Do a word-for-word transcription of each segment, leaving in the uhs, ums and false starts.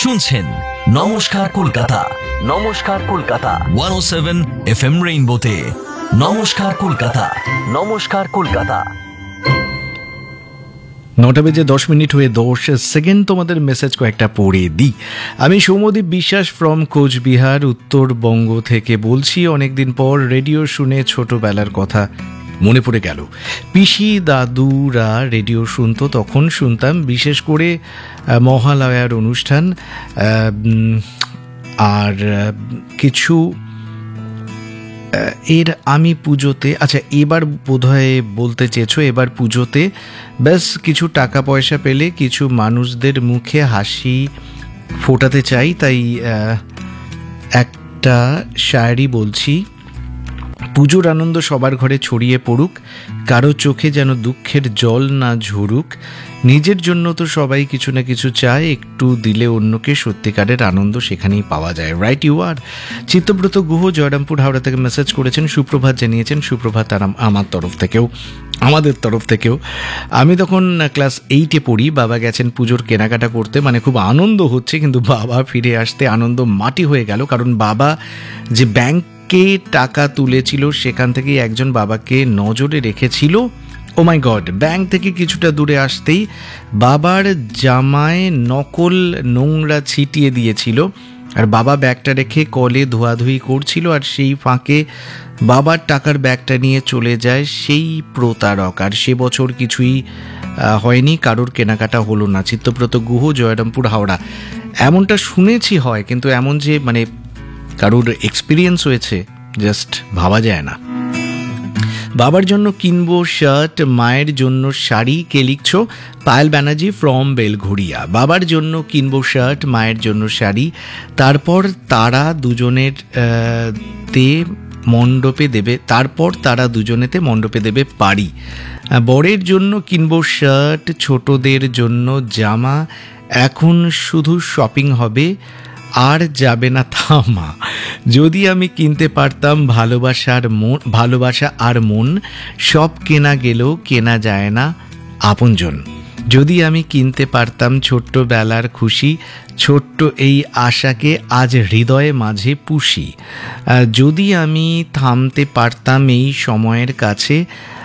শুনছেন নমস্কার কলকাতা, নমস্কার কলকাতা একশো সাত এফএম রেইনবোতে। নমস্কার কলকাতা, নমস্কার কলকাতা। নটা বেজে দশ মিনিট হয়ে দশ সেকেন্ড। তোমাদের মেসেজ কয়েকটা পড়ে দিই। আমি সৌম্যদীপ বিশ্বাস ফ্রম কোচবিহার, উত্তরবঙ্গ থেকে বলছি। অনেকদিন পর রেডিও শুনে ছোটবেলার কথা মনে পড়ে গেল। পিসি দাদুরা রেডিও শুনতো, তখন শুনতাম বিশেষ করে মহালয়ার অনুষ্ঠান। আর কিছু এর আমি পুজোতে, আচ্ছা এবার বোধহয় বলতে চেয়েছো এবার পুজোতে ব্যাস কিছু টাকা পয়সা পেলে কিছু মানুষদের মুখে হাসি ফোটাতে চাই, তাই একটা শায়রি বলছি। পুজোর আনন্দ সবার ঘরে ছড়িয়ে পড়ুক, কারো চোখে যেন দুঃখের জল না ঝরুক। নিজের জন্য তো সবাই কিছু না কিছু চায়, একটু দিলে অন্যকে সত্যিকারের আনন্দ সেখানেই পাওয়া যায়। রাইট ইউ আর। চিত্তব্রত গুহ জয়রামপুর হাওড়া থেকে মেসেজ করেছেন, সুপ্রভাত জানিয়েছেন। সুপ্রভাত আর আমার তরফ থেকেও, আমাদের তরফ থেকেও। আমি তখন ক্লাস এইটে পড়ি, বাবা গেছেন পুজোর কেনাকাটা করতে, মানে খুব আনন্দ হচ্ছে, কিন্তু বাবা ফিরে আসতে আনন্দ মাটি হয়ে গেল। কারণ বাবা যে ব্যাংক কে টাকা তুলেছিল সেখান থেকে একজন বাবাকে নজরে রেখেছিল। ও মাই গড, ব্যাংক থেকে কিছুটা দূরে আসতেই বাবার জামায় নকল নোংরা ছিটিয়ে দিয়েছিল, আর বাবা ব্যাগটা রেখে কলে ধোয়াধুয়ি করছিল, আর সেই ফাঁকে বাবার টাকার ব্যাগটা নিয়ে চলে যায় সেই প্রতারক। আর সে বছর কিছুই হয়নি, কারোর কেনাকাটা হলো না। চিত্তব্রত গুহ জয়রামপুর হাওড়া। এমনটা শুনেছি হয়, কিন্তু এমন যে মানে কারোর এক্সপিরিয়েন্স হয়েছে জাস্ট ভাবা যায় না। বাবার জন্য কিনবো শার্ট, মায়ের জন্য শাড়ি। কে লিখছো? পায়েল ব্যানার্জি ফ্রম বেলঘড়িয়া। বাবার জন্য কিনবো শার্ট, মায়ের জন্য শাড়ি, তারপর তারা দুজনের তে মণ্ডপে দেবে তারপর তারা দুজনেতে মণ্ডপে দেবে পাড়ি। বরের জন্য কিনবো শার্ট, ছোটদের জন্য জামা। এখন শুধু শপিং হবে, আর যাবে না থামা। যদি আমি কিনতে পারতাম ভালোবাসার মন, ভালোবাসা আর মন, সব কেনা গেলেও কেনা যায় না আপনজন। যদি আমি কিনতে পারতাম ছোট্টবেলার খুশি, ছোট্ট এই আশাকে আজ হৃদয়ে মাঝে পুষি। যদি আমি থামতে পারতাম এই সময়ের কাছে,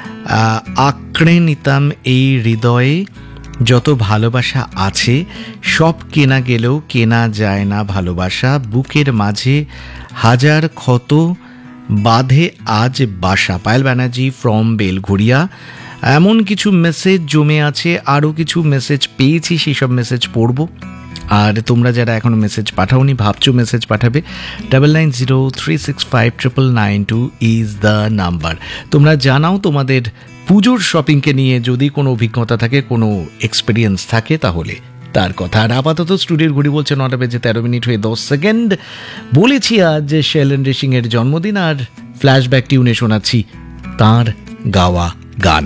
আঁকড়ে নিতাম এই হৃদয়ে যত ভালোবাসা আছে, সব কেনা গেলেও কেনা যায় না ভালোবাসা। বুকের মাঝে হাজার ক্ষত বাঁধে আজ বাসা। পায়েল ব্যানার্জি ফ্রম বেলঘড়িয়া। এমন কিছু মেসেজ জমে আছে, আরও কিছু মেসেজ পেয়েছি, সেই সব মেসেজ পড়ব। আর তোমরা যারা এখনও মেসেজ পাঠাওনি, ভাবছো মেসেজ পাঠাবে, double nine zero three six five triple nine two is the number. তোমরা জানাও তোমাদের পুজোর শপিংকে নিয়ে যদি কোনো অভিজ্ঞতা থাকে, কোনো এক্সপিরিয়েন্স থাকে, তাহলে তার কথা। আর আপাতত স্টুডিওর ঘড়ি বলছে নটা বেজে তেরো মিনিট হয়ে দশ সেকেন্ড। বলেছি আজ শেলেন রেসিং এর জন্মদিন, আর ফ্ল্যাশব্যাক টিউনে শোনাচ্ছি তাঁর গাওয়া গান।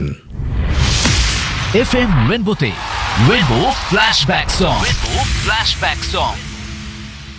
FM রেইনবোতে rainbow flashback song, rainbow flashback song.